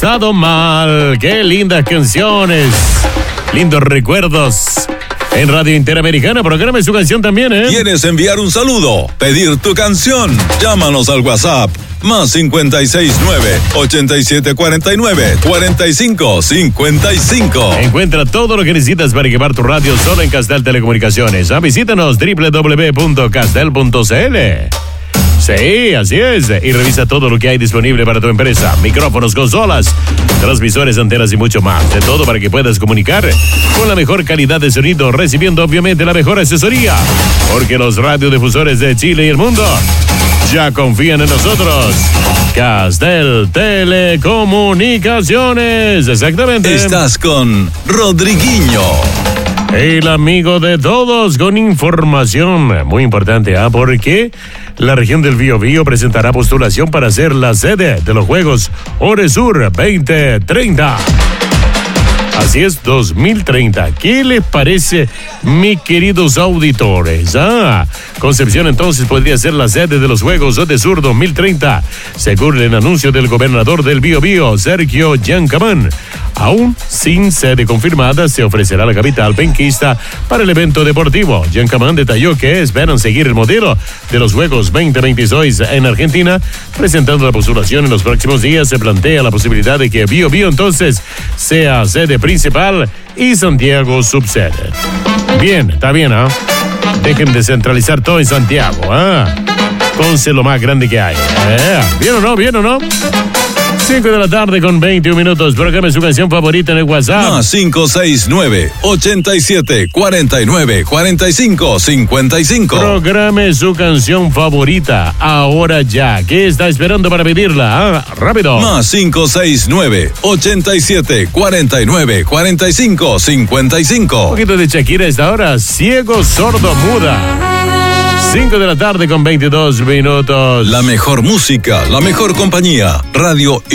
estado mal. Qué lindas canciones, lindos recuerdos. En Radio Interamericana, programe su canción también, ¿eh? ¿Quieres enviar un saludo? ¿Pedir tu canción? Llámanos al WhatsApp. Más 569-8749-4555. Encuentra todo lo que necesitas para llevar tu radio solo en Castel Telecomunicaciones. Visítanos www.castel.cl. Sí, así es. Y revisa todo lo que hay disponible para tu empresa. Micrófonos, consolas, transmisores, antenas y mucho más. De todo para que puedas comunicar con la mejor calidad de sonido, recibiendo obviamente la mejor asesoría. Porque los radiodifusores de Chile y el mundo ya confían en nosotros. Castel Telecomunicaciones. Exactamente. Estás con Rodriguinho, el amigo de todos, con información muy importante, porque la región del Biobío presentará postulación para ser la sede de los Juegos Oresur 2030. Así es, 2030. ¿Qué les parece, mis queridos auditores? Concepción entonces podría ser la sede de los Juegos Oresur 2030, según el anuncio del gobernador del Biobío, Sergio Yancamán. Aún sin sede confirmada, se ofrecerá la capital penquista para el evento deportivo. Yancamán detalló que esperan seguir el modelo de los Juegos 2026 en Argentina. Presentando la postulación en los próximos días, se plantea la posibilidad de que Biobío entonces sea sede principal y Santiago subsede. Bien, está bien, Dejen de centralizar todo en Santiago, Conce lo más grande que hay. ¿Bien o no? ¿Bien o no? 5 de la tarde con 21 minutos. Programe su canción favorita en el WhatsApp. Más 569-8749-4555. Programe su canción favorita ahora ya. ¿Qué está esperando para pedirla? Rápido. Más 569-8749-4555. Un poquito de Shakira a esta hora. Ciego, sordo, muda. 5 de la tarde con 22 minutos. La mejor música, la mejor compañía. Radio